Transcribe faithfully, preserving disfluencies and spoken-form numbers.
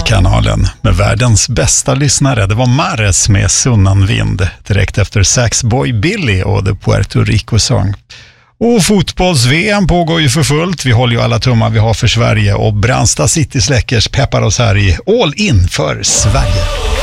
kanalen med världens bästa lyssnare. Det var Mares med Sunnan vind direkt efter Saxboy Billy och The Puerto Rico Song. Och fotbolls-V M pågår ju för fullt. Vi håller ju alla tummar vi har för Sverige och Brandsta City Släckers peppar oss här i All In för Sverige.